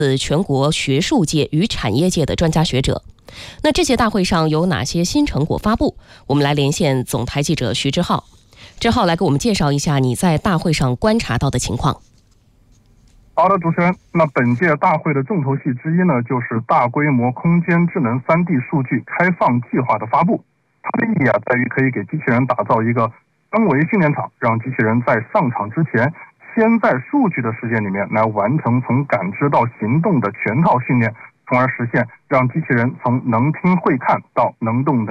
全国学术界与产业界的专家学者。那这届大会上有哪些新成果发布？我们来连线总台记者徐志浩。志浩来给我们介绍一下你在大会上观察到的情况。 好的，主持人，那本届大会的重头戏之一呢，就是大规模空间智能3D 数据开放计划的发布。它的意义在于可以给机器人打造一个三维训练场，让机器人在上场之前，先在数据的时间里面来完成从感知到行动的全套训练，从而实现让机器人从能听会看到能动的